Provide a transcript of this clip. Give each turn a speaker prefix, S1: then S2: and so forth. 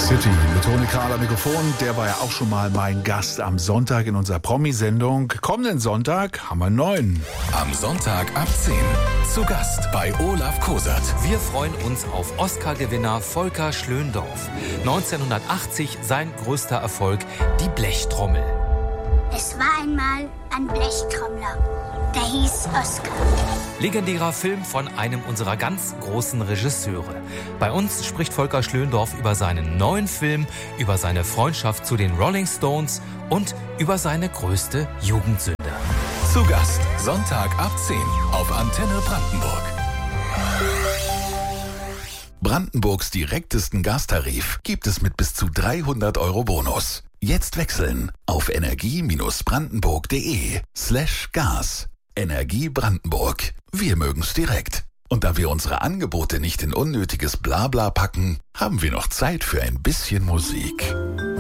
S1: City mit Toni Krahl am Mikrofon. Der war ja auch schon mal mein Gast am Sonntag in unserer Promi-Sendung. Kommenden Sonntag haben wir einen neuen.
S2: Am Sonntag ab 10. Zu Gast bei Olaf Kosert.
S3: Wir freuen uns auf Oscar-Gewinner Volker Schlöndorff. 1980 sein größter Erfolg, die Blechtrommel.
S4: Es war einmal ein Blechtrommler, der hieß Oscar.
S3: Legendärer Film von einem unserer ganz großen Regisseure. Bei uns spricht Volker Schlöndorff über seinen neuen Film, über seine Freundschaft zu den Rolling Stones und über seine größte Jugendsünde.
S2: Zu Gast Sonntag ab 10 auf Antenne Brandenburg. Brandenburgs direktesten Gastarif gibt es mit bis zu 300 € Bonus. Jetzt wechseln auf energie-brandenburg.de/gas. Energie Brandenburg. Wir mögen's direkt. Und da wir unsere Angebote nicht in unnötiges Blabla packen, haben wir noch Zeit für ein bisschen Musik.